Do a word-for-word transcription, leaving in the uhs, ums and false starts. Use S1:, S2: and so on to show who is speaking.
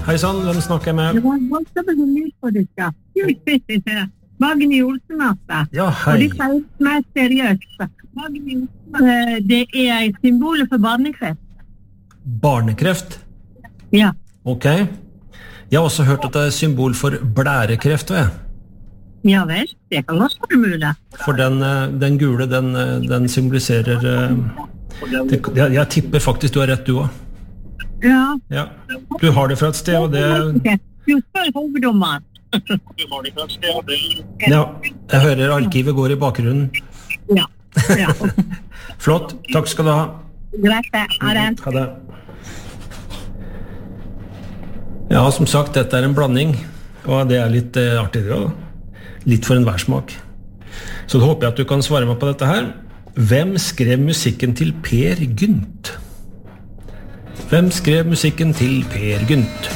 S1: Hei sann, hvem snakker jeg med?
S2: Det var voldsomt som lyd på det, ja. Magni Olsen, altså.
S1: Ja, hei.
S2: Og det er mer seriøst. Magni Olsen, det er et symbol for barnekreft.
S1: Barnekreft?
S2: Ja.
S1: Ok. Jeg har også hørt at det er symbol for blærekreft, vet jeg.
S2: Ja vel, det kan også være mulig.
S1: For den, den gule, den, den symboliserer... Det, jeg, jeg tipper faktisk du har rett, du også.
S2: Ja.
S1: Ja. Du har det fra et sted, og det...
S2: Du spør hoveddommeren.
S1: Ja, jeg hører arkivet går i bakgrunnen.
S2: Ja, ja.
S1: Flott, takk skal du ha.
S2: Greit, ha det.
S1: Ha det. Ja, som sagt, dette er en blanding, og det er litt eh, artig det også. Litt for en værsmak. Så da håper jeg at du kan svare meg på dette her. Hvem skrev musikken til Per Gynt? Hvem skrev musikken til Per Gynt?